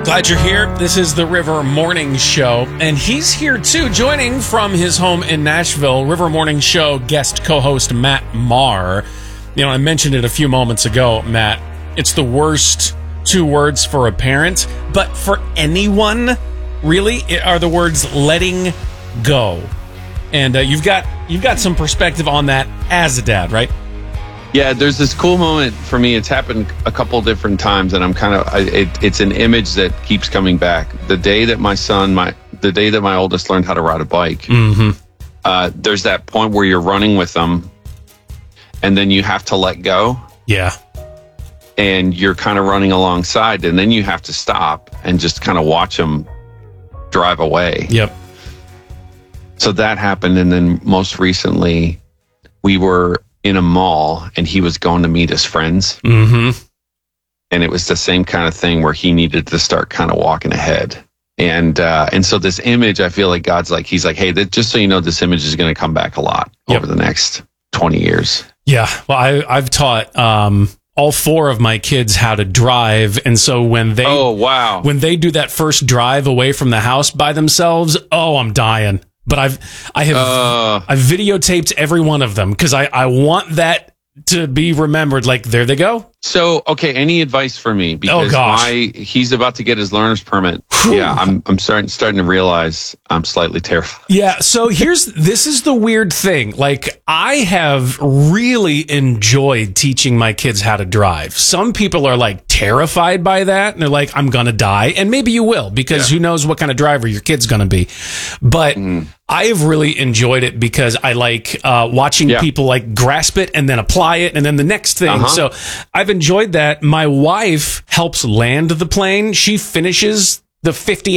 Glad you're here. This is the River Morning Show, and he's here too, joining from his home in Nashville, River Morning Show guest co-host Matt Maher. You know, I mentioned it a few moments ago, Matt. It's the worst 2 words for a parent, but for anyone, really, it are the words letting go. And you've got some perspective on that as a dad, right? Yeah, there's this cool moment for me. It's happened a couple different times, and I'm it's an image that keeps coming back. The day that my oldest learned how to ride a bike, there's that point where you're running with them, and then you have to let go. Yeah. And you're kind of running alongside, and then you have to stop and just kind of watch them drive away. Yep. So that happened, and then most recently, we were in a mall, and he was going to meet his friends. And it was the same kind of thing where he needed to start kind of walking ahead. And so this image, I feel like God's like, he's like, hey, just so you know, this image is going to come back a lot over the next 20 years. Yeah. Well, I've taught all 4 of my kids how to drive. And so when they when they do that first drive away from the house by themselves, I'm dying. But I've videotaped every one of them because I want that to be remembered. Like, there they go. So, okay, any advice for me? Because he's about to get his learner's permit. Yeah, I'm starting to realize I'm slightly terrified. Yeah, so this is the weird thing. Like, I have really enjoyed teaching my kids how to drive. Some people are like terrified by that, and they're like, I'm gonna die. And maybe you will, because who knows what kind of driver your kid's gonna be. But I have really enjoyed it because I like watching people like grasp it and then apply it and then the next thing. So I've enjoyed that. My wife helps land the plane. She finishes the 50